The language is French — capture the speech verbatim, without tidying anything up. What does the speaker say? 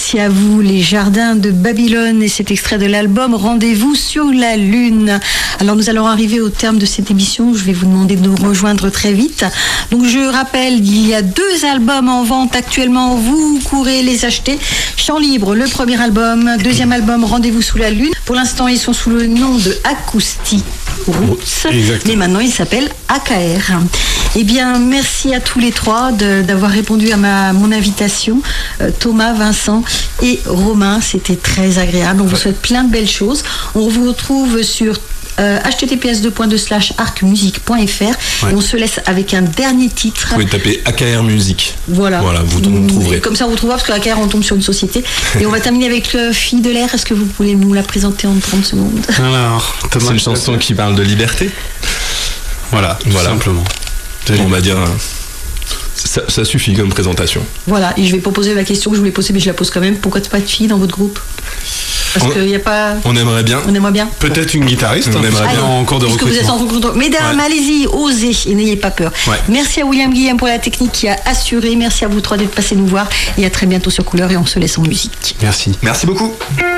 merci à vous, les Jardins de Babylone, et cet extrait de l'album Rendez-vous sur la Lune. Alors nous allons arriver au terme de cette émission, je vais vous demander de nous rejoindre très vite. Donc je rappelle, il y a deux albums en vente actuellement, vous courez les acheter. Chant Libre, le premier album, deuxième album Rendez-vous sous la Lune. Pour l'instant ils sont sous le nom de Acoustic Roots, exactement. Mais maintenant ils s'appellent A K R. Eh bien merci à tous les trois de, d'avoir répondu à ma, mon invitation. Euh, Thomas, Vincent et Romain, c'était très agréable. On vous souhaite plein de belles choses. On vous retrouve sur euh, h t t p s deux point deux slash arc musique point f r ouais. Et on se laisse avec un dernier titre. Vous pouvez taper A K R Musique. Voilà. Voilà, vous nous trouverez. Comme ça, on vous trouvera, parce que A K R, on tombe sur une société. Et on va terminer avec euh, Fille de l'air. Est-ce que vous pouvez nous la présenter en trente secondes? Alors, Thomas, c'est une chanson qui parle de liberté. Voilà, voilà. Simplement. On va dire... Ça, ça suffit comme présentation. Voilà, et je vais pas poser la question que je voulais poser, mais je la pose quand même. Pourquoi pas de filles dans votre groupe? Parce qu'il y a pas. On aimerait bien. On aimerait bien. Peut-être une guitariste. On aimerait bien en cours de recrutement. Vous êtes en cours de... Mesdames, ouais. Allez-y, osez et n'ayez pas peur. Ouais. Merci à William Guillaume pour la technique qui a assuré. Merci à vous trois d'être passés nous voir. Et à très bientôt sur Couleur, et on se laisse en musique. Merci. Merci beaucoup.